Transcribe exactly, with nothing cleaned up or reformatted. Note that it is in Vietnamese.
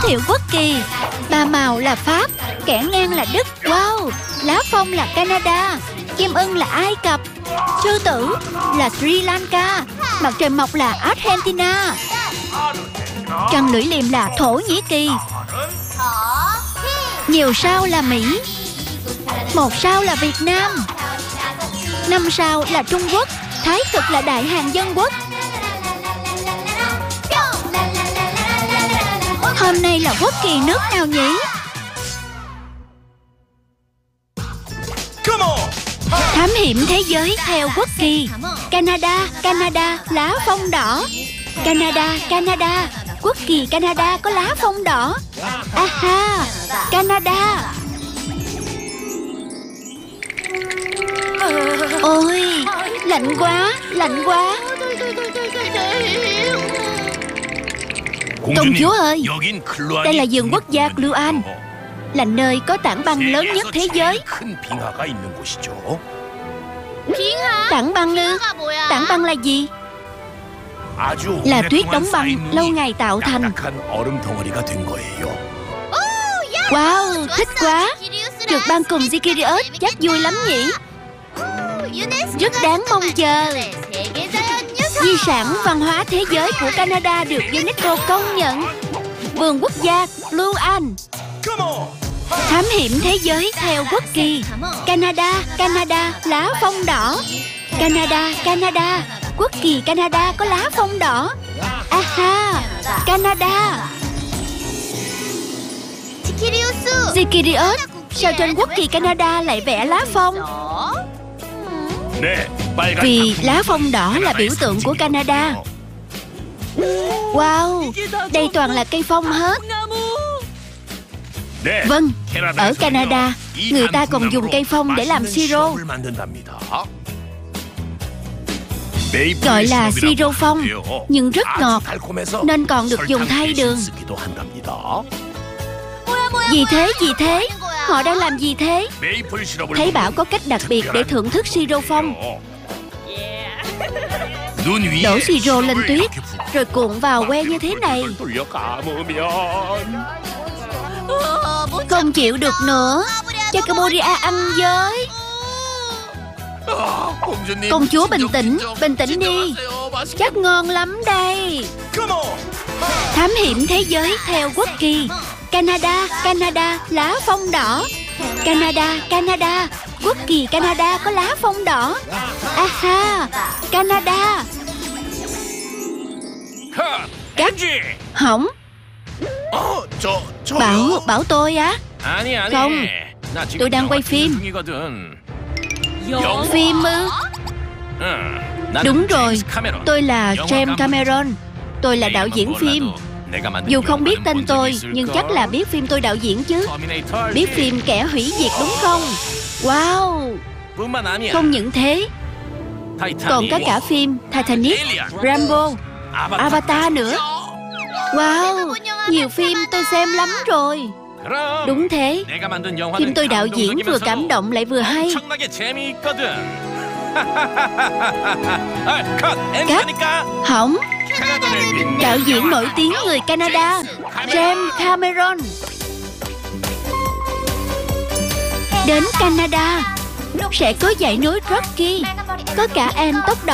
thiệu quốc kỳ. Ba màu là Pháp, kẻ ngang là Đức. Wow, lá phong là Canada, chim ưng là Ai Cập, sư tử là Sri Lanka, mặt trời mọc là Argentina, trăng lưỡi liềm là Thổ Nhĩ Kỳ, nhiều sao là Mỹ, một sao là Việt Nam, năm sao là Trung Quốc, thái cực là Đại Hàn Dân Quốc. Hôm nay là quốc kỳ nước nào nhỉ? Thám hiểm thế giới theo quốc kỳ. Canada, Canada, lá phong đỏ. Canada, Canada, quốc kỳ Canada có lá phong đỏ. Aha, Canada. Ôi, lạnh quá, lạnh quá. Công chúa ơi, đây là vườn quốc gia Kluan, là nơi có tảng băng lớn nhất thế giới. Tảng băng ư? Tảng băng là gì? Là tuyết đóng băng lâu ngày tạo thành. Wow, thích quá. Trượt băng cùng Zikirios chắc vui lắm nhỉ? Rất đáng mong chờ. Di sản văn hóa thế giới của Canada được UNESCO công nhận. Vườn quốc gia Kluan. Thám hiểm thế giới theo quốc kỳ. Canada, Canada, lá phong đỏ. Canada, Canada, quốc kỳ Canada có lá phong đỏ. Aha, Canada. Zikirios, sao trên quốc kỳ Canada lại vẽ lá phong? Vì lá phong đỏ là biểu tượng của Canada. Wow, đây toàn là cây phong hết. Vâng, ở Canada, người ta còn dùng cây phong để làm siro, gọi là siro phong, nhưng rất ngọt, nên còn được dùng thay đường. Gì thế, gì thế? Họ đang làm gì thế? Thấy bảo có cách đặc biệt để thưởng thức siro phong. Đổ siro lên tuyết, rồi cuộn vào que như thế này. Không chịu được nữa, cho Caboria ăn với. Công chúa bình tĩnh, bình tĩnh đi. Chắc ngon lắm đây. Thám hiểm thế giới theo quốc kỳ. Canada, Canada, lá phong đỏ. Canada, Canada, quốc kỳ Canada có lá phong đỏ. Aha, Canada. Cắt. Hỏng. Bảo, bảo tôi á? Không, tôi đang quay phim. Phim ư? Đúng rồi, tôi là James Cameron. Tôi là đạo diễn phim. Dù không biết tên tôi, nhưng chắc là biết phim tôi đạo diễn chứ. Biết phim Kẻ Hủy Diệt đúng không? Wow. Không những thế, còn có cả phim Titanic, Rambo, Avatar nữa. Wow, nhiều phim tôi xem lắm rồi. Đúng thế, phim tôi đạo diễn vừa cảm động lại vừa hay. Cắt. Hỏng. Đạo diễn nổi tiếng người Canada, James Cameron. Đến Canada sẽ có dãy núi Rocky, có cả em tóc đỏ.